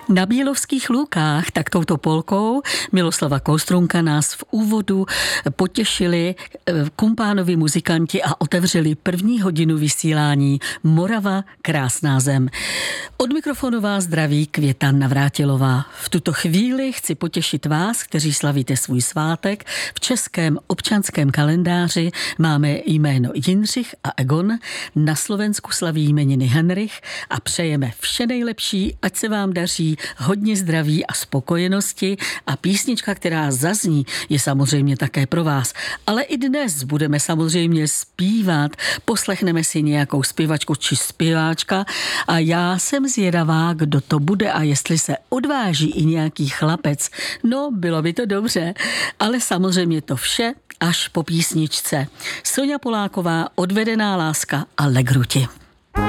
Na Bílovských lůkách, tak touto polkou Miloslava Koustrunka nás v úvodu potěšili kumpánovi muzikanti a otevřeli první hodinu vysílání Morava, krásná zem. Od mikrofonu vás zdraví Květa Navrátilová. V tuto chvíli chci potěšit vás, kteří slavíte svůj svátek. V českém občanském kalendáři máme jméno Jindřich a Egon, na Slovensku slaví jmeniny Henrich a přejeme vše nejlepší, ať se vám daří, hodně zdraví a spokojenosti, a písnička, která zazní, je samozřejmě také pro vás. Ale i dnes budeme samozřejmě zpívat, poslechneme si nějakou zpěvačku či zpěváčka a já jsem zvědavá, kdo to bude a jestli se odváží i nějaký chlapec. No, bylo by to dobře, ale samozřejmě to vše až po písničce. Soňa Poláková, Odvedená láska a Legruti.